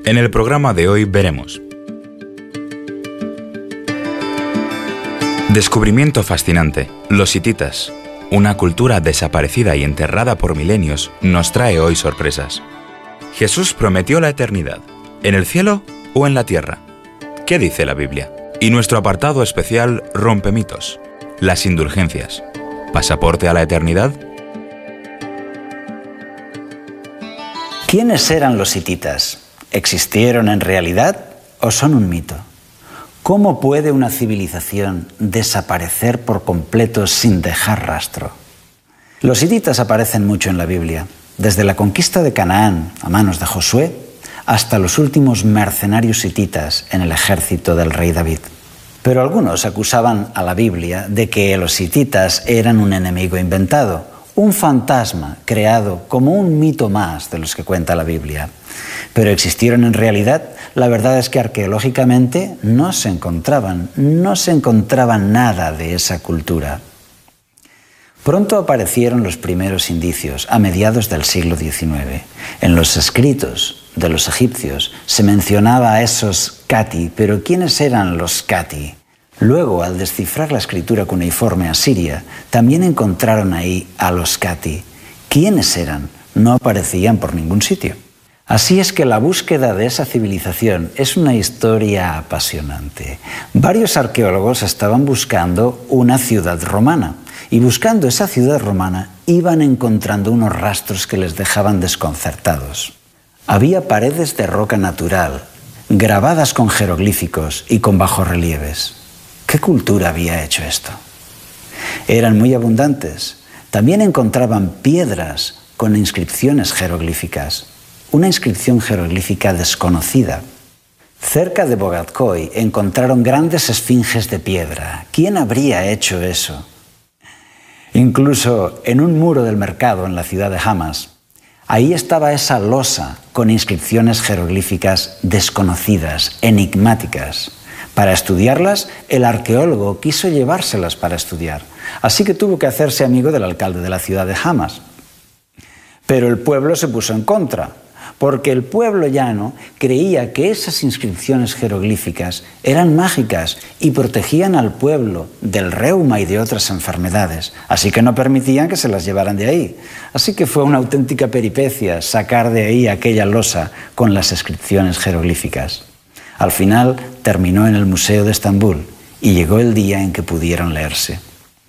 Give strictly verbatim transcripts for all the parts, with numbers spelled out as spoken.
En el programa de hoy veremos: descubrimiento fascinante. Los hititas, una cultura desaparecida y enterrada por milenios, nos trae hoy sorpresas. Jesús prometió la eternidad, ¿en el cielo o en la tierra? ¿Qué dice la Biblia? Y nuestro apartado especial Rompe mitos, las indulgencias. ¿Pasaporte a la eternidad? ¿Quiénes eran los hititas? ¿Existieron en realidad o son un mito? ¿Cómo puede una civilización desaparecer por completo sin dejar rastro? Los hititas aparecen mucho en la Biblia, desde la conquista de Canaán a manos de Josué hasta los últimos mercenarios hititas en el ejército del rey David. Pero algunos acusaban a la Biblia de que los hititas eran un enemigo inventado, un fantasma creado como un mito más de los que cuenta la Biblia. ¿Pero existieron en realidad? La verdad es que arqueológicamente no se encontraban, no se encontraba nada de esa cultura. Pronto aparecieron los primeros indicios, a mediados del siglo diecinueve. En los escritos de los egipcios se mencionaba a esos Cati, pero ¿quiénes eran los Cati? Luego, al descifrar la escritura cuneiforme asiria, también encontraron ahí a los Cati. ¿Quiénes eran? No aparecían por ningún sitio. Así es que la búsqueda de esa civilización es una historia apasionante. Varios arqueólogos estaban buscando una ciudad romana, y buscando esa ciudad romana iban encontrando unos rastros que les dejaban desconcertados. Había paredes de roca natural, grabadas con jeroglíficos y con bajorrelieves. ¿Qué cultura había hecho esto? Eran muy abundantes. También encontraban piedras con inscripciones jeroglíficas. Una inscripción jeroglífica desconocida. Cerca de Bogadcoy encontraron grandes esfinges de piedra. ¿Quién habría hecho eso? Incluso en un muro del mercado en la ciudad de Hamas, ahí estaba esa losa con inscripciones jeroglíficas desconocidas, enigmáticas. Para estudiarlas, el arqueólogo quiso llevárselas para estudiar, así que tuvo que hacerse amigo del alcalde de la ciudad de Hamas. Pero el pueblo se puso en contra, porque el pueblo llano creía que esas inscripciones jeroglíficas eran mágicas y protegían al pueblo del reuma y de otras enfermedades, así que no permitían que se las llevaran de ahí. Así que fue una auténtica peripecia sacar de ahí aquella losa con las inscripciones jeroglíficas. Al final terminó en el Museo de Estambul y llegó el día en que pudieron leerse.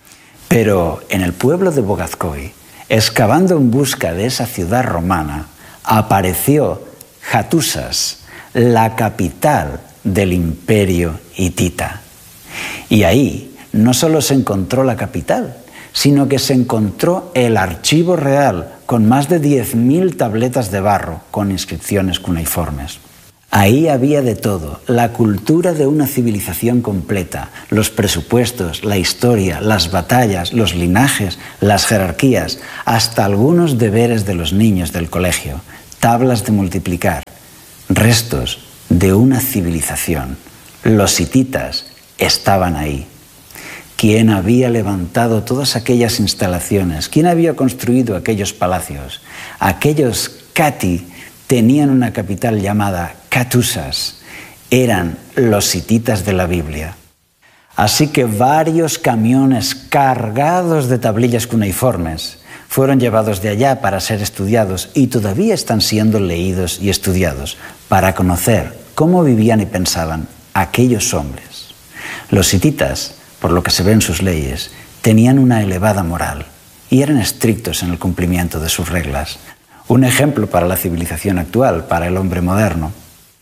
Pero en el pueblo de Bogadcoy, excavando en busca de esa ciudad romana, apareció Hattusas, la capital del imperio hitita. Y ahí no solo se encontró la capital, sino que se encontró el archivo real con más de diez mil tabletas de barro con inscripciones cuneiformes. Ahí había de todo, la cultura de una civilización completa, los presupuestos, la historia, las batallas, los linajes, las jerarquías, hasta algunos deberes de los niños del colegio, tablas de multiplicar, restos de una civilización. Los hititas estaban ahí. ¿Quién había levantado todas aquellas instalaciones? ¿Quién había construido aquellos palacios? Aquellos Cati tenían una capital llamada Hattusas. Eran los hititas de la Biblia. Así que varios camiones cargados de tablillas cuneiformes fueron llevados de allá para ser estudiados y todavía están siendo leídos y estudiados para conocer cómo vivían y pensaban aquellos hombres. Los hititas, por lo que se ve en sus leyes, tenían una elevada moral y eran estrictos en el cumplimiento de sus reglas. Un ejemplo para la civilización actual, para el hombre moderno.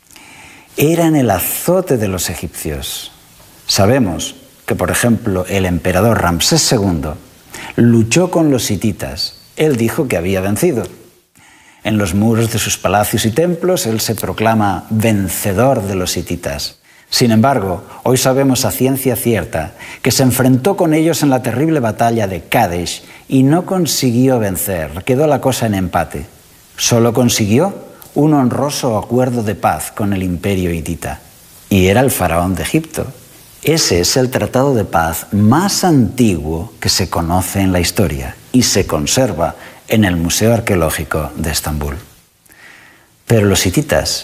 Eran el azote de los egipcios. Sabemos que, por ejemplo, el emperador Ramsés segundo luchó con los hititas. Él dijo que había vencido. En los muros de sus palacios y templos, él se proclama vencedor de los hititas. Sin embargo, hoy sabemos a ciencia cierta que se enfrentó con ellos en la terrible batalla de Kadesh y no consiguió vencer. Quedó la cosa en empate. Solo consiguió un honroso acuerdo de paz con el imperio hitita. Y era el faraón de Egipto. Ese es el tratado de paz más antiguo que se conoce en la historia y se conserva en el Museo Arqueológico de Estambul. Pero los hititas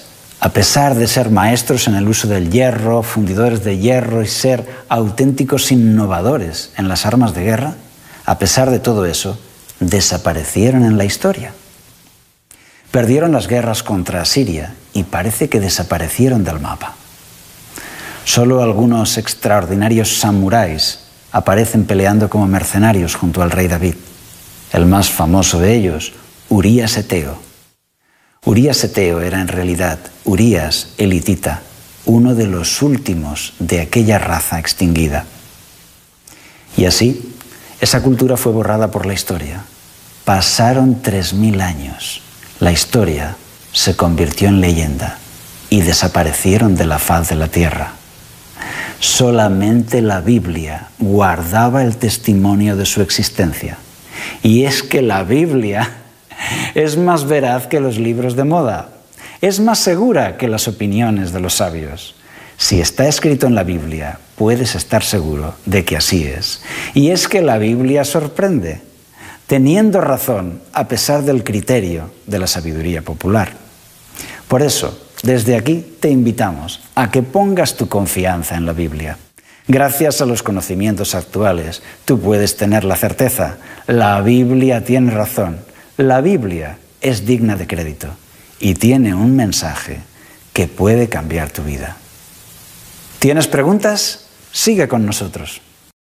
A pesar de ser maestros en el uso del hierro, fundidores de hierro y ser auténticos innovadores en las armas de guerra, a pesar de todo eso, desaparecieron en la historia. Perdieron las guerras contra Asiria y parece que desaparecieron del mapa. Solo algunos extraordinarios samuráis aparecen peleando como mercenarios junto al rey David. El más famoso de ellos, Urías Eteo. Urías Eteo era en realidad Urías elitita, uno de los últimos de aquella raza extinguida. Y así, esa cultura fue borrada por la historia. Pasaron tres mil años. La historia se convirtió en leyenda y desaparecieron de la faz de la tierra. Solamente la Biblia guardaba el testimonio de su existencia. Y es que la Biblia es más veraz que los libros de moda. Es más segura que las opiniones de los sabios. Si está escrito en la Biblia, puedes estar seguro de que así es. Y es que la Biblia sorprende, teniendo razón a pesar del criterio de la sabiduría popular. Por eso, desde aquí te invitamos a que pongas tu confianza en la Biblia. Gracias a los conocimientos actuales, tú puedes tener la certeza. La Biblia tiene razón. La Biblia es digna de crédito y tiene un mensaje que puede cambiar tu vida. ¿Tienes preguntas? Sigue con nosotros.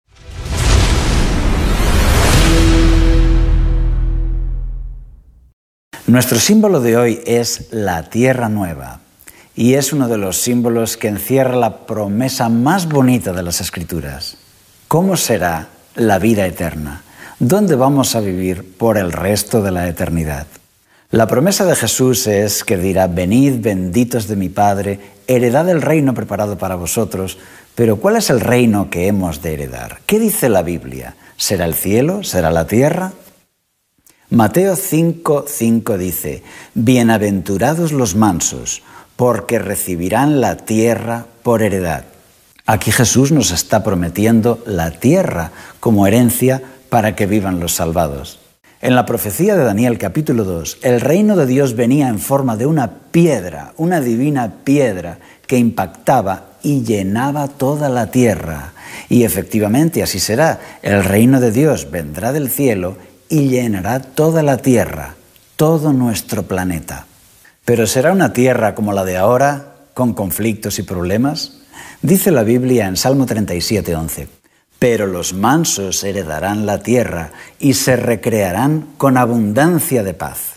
Nuestro símbolo de hoy es la Tierra Nueva y es uno de los símbolos que encierra la promesa más bonita de las Escrituras. ¿Cómo será la vida eterna? ¿Dónde vamos a vivir por el resto de la eternidad? La promesa de Jesús es que dirá: venid, benditos de mi Padre, heredad el reino preparado para vosotros. Pero ¿cuál es el reino que hemos de heredar? ¿Qué dice la Biblia? ¿Será el cielo? ¿Será la tierra? Mateo cinco, cinco dice: bienaventurados los mansos, porque recibirán la tierra por heredad. Aquí Jesús nos está prometiendo la tierra como herencia para que vivan los salvados. En la profecía de Daniel capítulo dos, el reino de Dios venía en forma de una piedra, una divina piedra que impactaba y llenaba toda la tierra. Y efectivamente así será. El reino de Dios vendrá del cielo y llenará toda la tierra, todo nuestro planeta. ¿Pero será una tierra como la de ahora, con conflictos y problemas? Dice la Biblia en Salmo treinta y siete, once. Pero los mansos heredarán la tierra y se recrearán con abundancia de paz.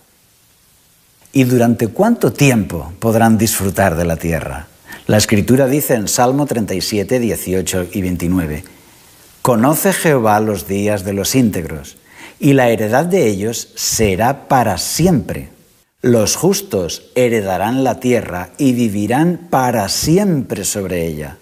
¿Y durante cuánto tiempo podrán disfrutar de la tierra? La Escritura dice en Salmo treinta y siete, dieciocho y veintinueve: conoce Jehová los días de los íntegros, y la heredad de ellos será para siempre. Los justos heredarán la tierra y vivirán para siempre sobre ella.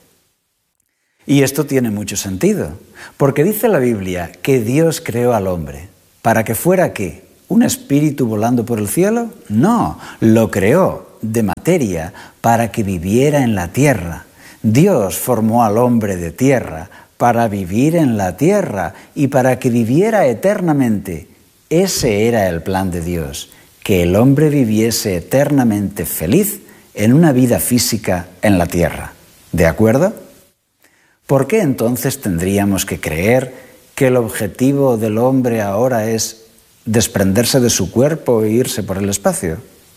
Y esto tiene mucho sentido, porque dice la Biblia que Dios creó al hombre. ¿Para que fuera qué? ¿Un espíritu volando por el cielo? No, lo creó de materia para que viviera en la tierra. Dios formó al hombre de tierra para vivir en la tierra y para que viviera eternamente. Ese era el plan de Dios, que el hombre viviese eternamente feliz en una vida física en la tierra. ¿De acuerdo? ¿Por qué entonces tendríamos que creer que el objetivo del hombre ahora es desprenderse de su cuerpo e irse por el espacio?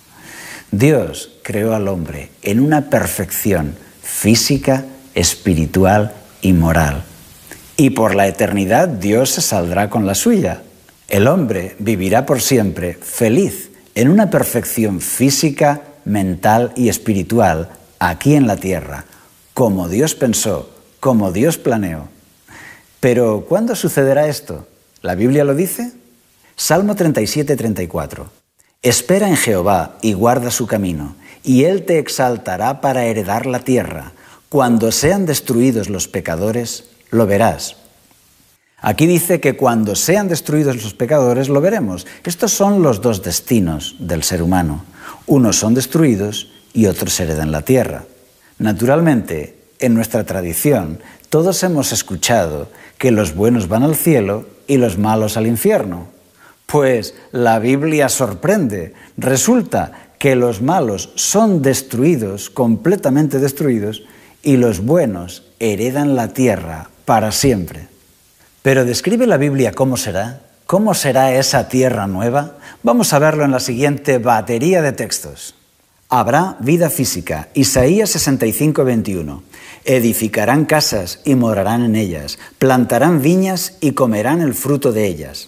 Dios creó al hombre en una perfección física, espiritual y moral. Y por la eternidad Dios se saldrá con la suya. El hombre vivirá por siempre feliz en una perfección física, mental y espiritual aquí en la tierra, como Dios pensó, como Dios planeó. Pero ¿cuándo sucederá esto? ¿La Biblia lo dice? Salmo treinta y siete, treinta y cuatro. Espera en Jehová y guarda su camino, y Él te exaltará para heredar la tierra. Cuando sean destruidos los pecadores, lo verás. Aquí dice que cuando sean destruidos los pecadores, lo veremos. Estos son los dos destinos del ser humano. Unos son destruidos y otros heredan la tierra. Naturalmente, en nuestra tradición, todos hemos escuchado que los buenos van al cielo y los malos al infierno. Pues la Biblia sorprende. Resulta que los malos son destruidos, completamente destruidos, y los buenos heredan la tierra para siempre. Pero ¿describe la Biblia cómo será? ¿Cómo será esa tierra nueva? Vamos a verlo en la siguiente batería de textos. Habrá vida física. Isaías sesenta y cinco, veintiuno. Edificarán casas y morarán en ellas. Plantarán viñas y comerán el fruto de ellas.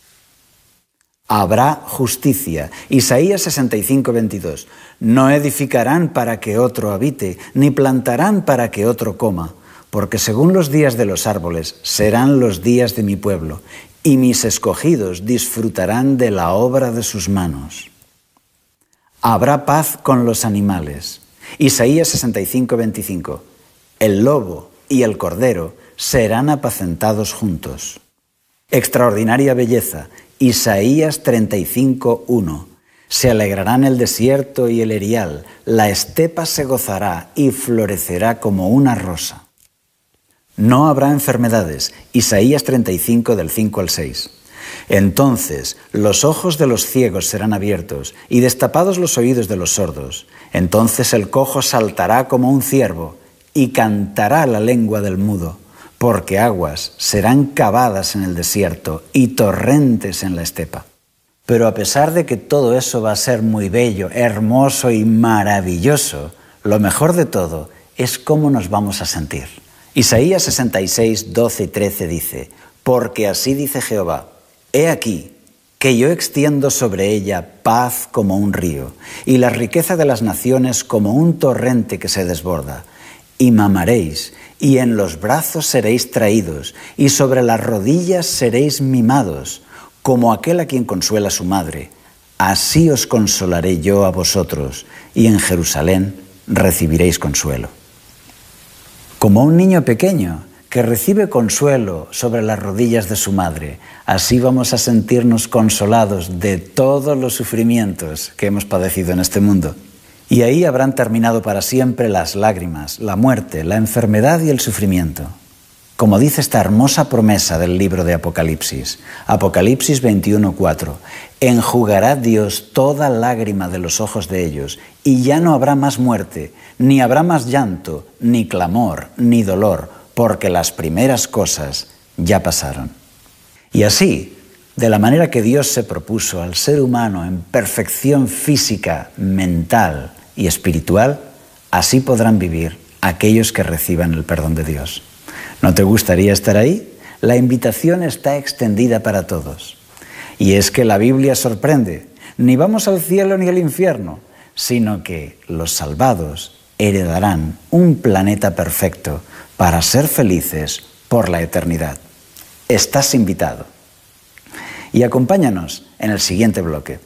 Habrá justicia. Isaías sesenta y cinco, veintidós. No edificarán para que otro habite, ni plantarán para que otro coma, porque según los días de los árboles serán los días de mi pueblo, y mis escogidos disfrutarán de la obra de sus manos. Habrá paz con los animales. Isaías sesenta y cinco, veinticinco. El lobo y el cordero serán apacentados juntos. Extraordinaria belleza. Isaías treinta y cinco, uno. Se alegrarán el desierto y el erial, la estepa se gozará y florecerá como una rosa. No habrá enfermedades. Isaías treinta y cinco, del cinco al seis. Entonces los ojos de los ciegos serán abiertos y destapados los oídos de los sordos. Entonces el cojo saltará como un ciervo y cantará la lengua del mudo, porque aguas serán cavadas en el desierto y torrentes en la estepa. Pero a pesar de que todo eso va a ser muy bello, hermoso y maravilloso, lo mejor de todo es cómo nos vamos a sentir. Isaías sesenta y seis, doce y trece dice: porque así dice Jehová, he aquí que yo extiendo sobre ella paz como un río, y la riqueza de las naciones como un torrente que se desborda. Y mamaréis, y en los brazos seréis traídos, y sobre las rodillas seréis mimados, como aquel a quien consuela su madre. Así os consolaré yo a vosotros, y en Jerusalén recibiréis consuelo. Como un niño pequeño que recibe consuelo sobre las rodillas de su madre, así vamos a sentirnos consolados de todos los sufrimientos que hemos padecido en este mundo. Y ahí habrán terminado para siempre las lágrimas, la muerte, la enfermedad y el sufrimiento. Como dice esta hermosa promesa del libro de Apocalipsis, Apocalipsis veintiuno, cuatro, enjugará Dios toda lágrima de los ojos de ellos, y ya no habrá más muerte, ni habrá más llanto, ni clamor, ni dolor, porque las primeras cosas ya pasaron. Y así, de la manera que Dios se propuso al ser humano en perfección física, mental y espiritual, así podrán vivir aquellos que reciban el perdón de Dios. ¿No te gustaría estar ahí? La invitación está extendida para todos. Y es que la Biblia sorprende. Ni vamos al cielo ni al infierno, sino que los salvados heredarán un planeta perfecto para ser felices por la eternidad. Estás invitado. Y acompáñanos en el siguiente bloque.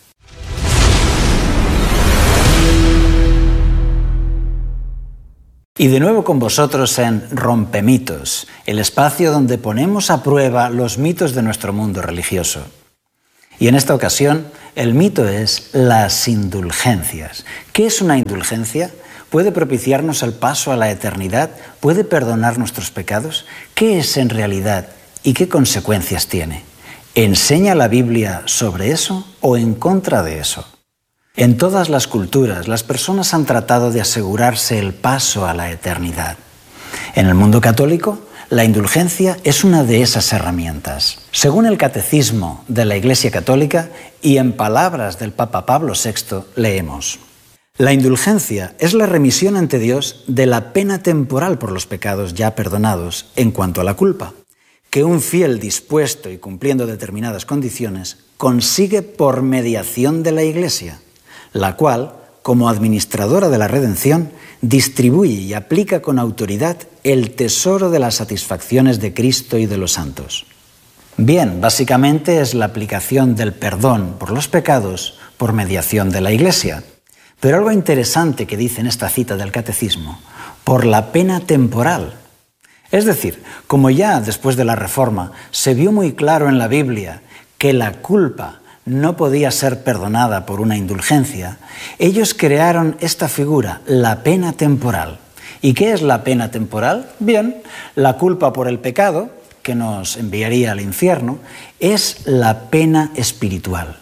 Y de nuevo con vosotros en Rompemitos, el espacio donde ponemos a prueba los mitos de nuestro mundo religioso. Y en esta ocasión, el mito es las indulgencias. ¿Qué es una indulgencia? ¿Puede propiciarnos el paso a la eternidad? ¿Puede perdonar nuestros pecados? ¿Qué es en realidad y qué consecuencias tiene? ¿Enseña la Biblia sobre eso o en contra de eso? En todas las culturas, las personas han tratado de asegurarse el paso a la eternidad. En el mundo católico, la indulgencia es una de esas herramientas. Según el Catecismo de la Iglesia Católica y en palabras del Papa Pablo sexto, leemos: la indulgencia es la remisión ante Dios de la pena temporal por los pecados ya perdonados en cuanto a la culpa, que un fiel dispuesto y cumpliendo determinadas condiciones consigue por mediación de la Iglesia, la cual, como administradora de la redención, distribuye y aplica con autoridad el tesoro de las satisfacciones de Cristo y de los santos. Bien, básicamente es la aplicación del perdón por los pecados por mediación de la Iglesia. Pero algo interesante que dice en esta cita del Catecismo, por la pena temporal. Es decir, como ya después de la Reforma se vio muy claro en la Biblia que la culpa no podía ser perdonada por una indulgencia, ellos crearon esta figura, la pena temporal. ¿Y qué es la pena temporal? Bien, la culpa por el pecado, que nos enviaría al infierno, es la pena espiritual.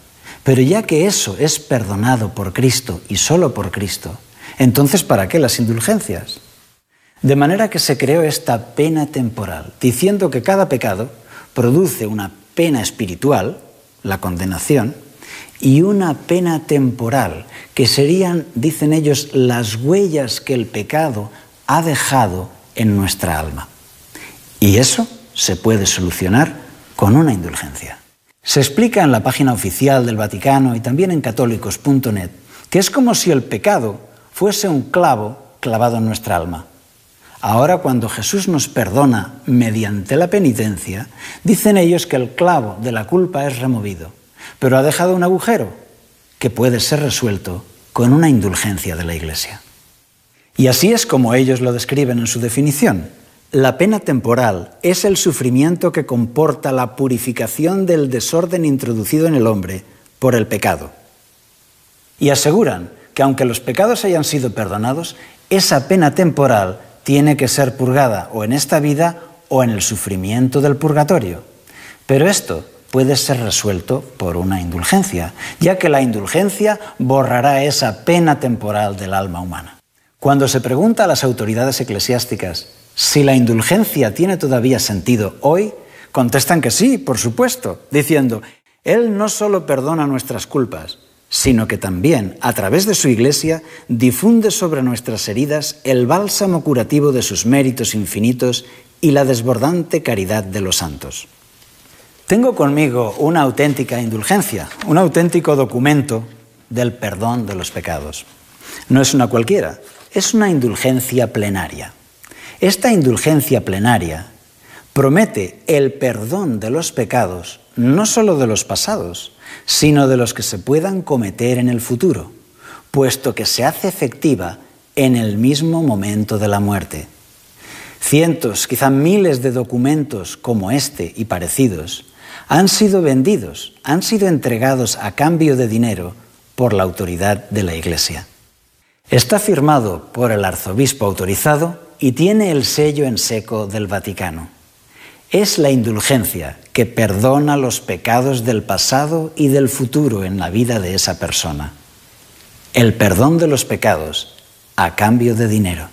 Pero ya que eso es perdonado por Cristo y solo por Cristo, entonces ¿para qué las indulgencias? De manera que se creó esta pena temporal, diciendo que cada pecado produce una pena espiritual, la condenación, y una pena temporal, que serían, dicen ellos, las huellas que el pecado ha dejado en nuestra alma. Y eso se puede solucionar con una indulgencia. Se explica en la página oficial del Vaticano y también en católicos punto net que es como si el pecado fuese un clavo clavado en nuestra alma. Ahora, cuando Jesús nos perdona mediante la penitencia, dicen ellos que el clavo de la culpa es removido, pero ha dejado un agujero que puede ser resuelto con una indulgencia de la Iglesia. Y así es como ellos lo describen en su definición. La pena temporal es el sufrimiento que comporta la purificación del desorden introducido en el hombre por el pecado. Y aseguran que aunque los pecados hayan sido perdonados, esa pena temporal tiene que ser purgada o en esta vida o en el sufrimiento del purgatorio. Pero esto puede ser resuelto por una indulgencia, ya que la indulgencia borrará esa pena temporal del alma humana. Cuando se pregunta a las autoridades eclesiásticas si la indulgencia tiene todavía sentido hoy, contestan que sí, por supuesto, diciendo: Él no solo perdona nuestras culpas, sino que también, a través de su Iglesia, difunde sobre nuestras heridas el bálsamo curativo de sus méritos infinitos y la desbordante caridad de los santos. Tengo conmigo una auténtica indulgencia, un auténtico documento del perdón de los pecados. No es una cualquiera, es una indulgencia plenaria. Esta indulgencia plenaria promete el perdón de los pecados, no solo de los pasados, sino de los que se puedan cometer en el futuro, puesto que se hace efectiva en el mismo momento de la muerte. Cientos, quizá miles de documentos como este y parecidos han sido vendidos, han sido entregados a cambio de dinero por la autoridad de la Iglesia. Está firmado por el arzobispo autorizado y tiene el sello en seco del Vaticano. Es la indulgencia que perdona los pecados del pasado y del futuro en la vida de esa persona. El perdón de los pecados a cambio de dinero.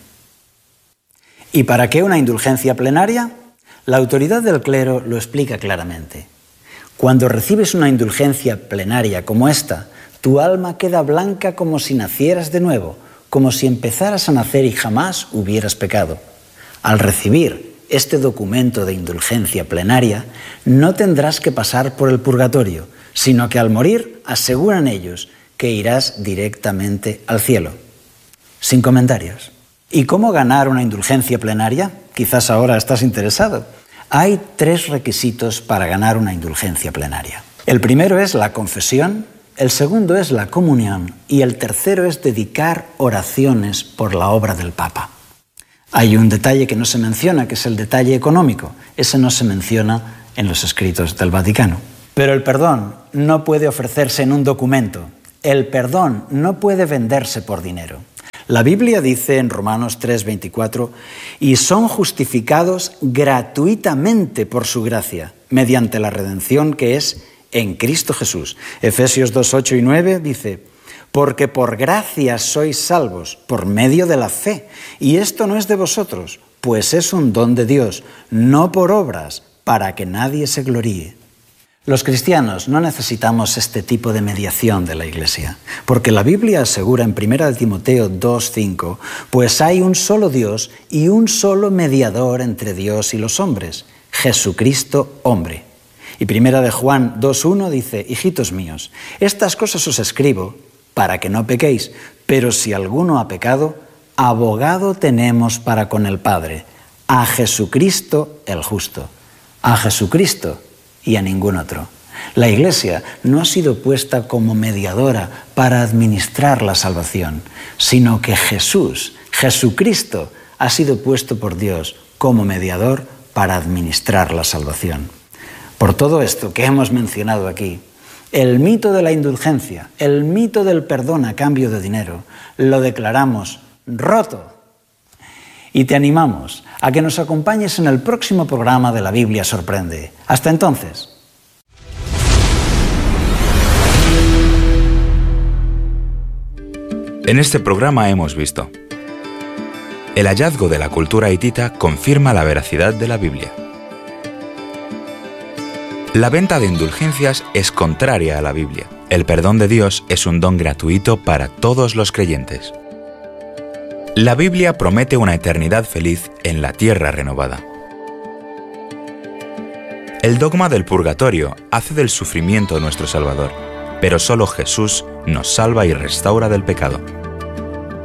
¿Y para qué una indulgencia plenaria? La autoridad del clero lo explica claramente. Cuando recibes una indulgencia plenaria como esta, tu alma queda blanca como si nacieras de nuevo, como si empezaras a nacer y jamás hubieras pecado. Al recibir este documento de indulgencia plenaria, no tendrás que pasar por el purgatorio, sino que al morir aseguran ellos que irás directamente al cielo. Sin comentarios. ¿Y cómo ganar una indulgencia plenaria? Quizás ahora estás interesado. Hay tres requisitos para ganar una indulgencia plenaria. El primero es la confesión, el segundo es la comunión y el tercero es dedicar oraciones por la obra del Papa. Hay un detalle que no se menciona, que es el detalle económico. Ese no se menciona en los escritos del Vaticano. Pero el perdón no puede ofrecerse en un documento. El perdón no puede venderse por dinero. La Biblia dice en Romanos tres veinticuatro, y son justificados gratuitamente por su gracia, mediante la redención que es en Cristo Jesús. Efesios dos ocho y nueve dice, porque por gracia sois salvos, por medio de la fe, y esto no es de vosotros, pues es un don de Dios, no por obras, para que nadie se gloríe. Los cristianos no necesitamos este tipo de mediación de la Iglesia, porque la Biblia asegura en primera de Timoteo dos cinco, pues hay un solo Dios y un solo mediador entre Dios y los hombres, Jesucristo hombre. Y primera de Juan dos uno dice, hijitos míos, estas cosas os escribo para que no pequéis, pero si alguno ha pecado, abogado tenemos para con el Padre, a Jesucristo el justo, a Jesucristo y a ningún otro. La Iglesia no ha sido puesta como mediadora para administrar la salvación, sino que Jesús, Jesucristo, ha sido puesto por Dios como mediador para administrar la salvación. Por todo esto que hemos mencionado aquí, el mito de la indulgencia, el mito del perdón a cambio de dinero, lo declaramos roto. Y te animamos a que nos acompañes en el próximo programa de La Biblia Sorprende. Hasta entonces. En este programa hemos visto: el hallazgo de la cultura hitita confirma la veracidad de la Biblia. La venta de indulgencias es contraria a la Biblia. El perdón de Dios es un don gratuito para todos los creyentes. La Biblia promete una eternidad feliz en la tierra renovada. El dogma del purgatorio hace del sufrimiento nuestro Salvador, pero solo Jesús nos salva y restaura del pecado.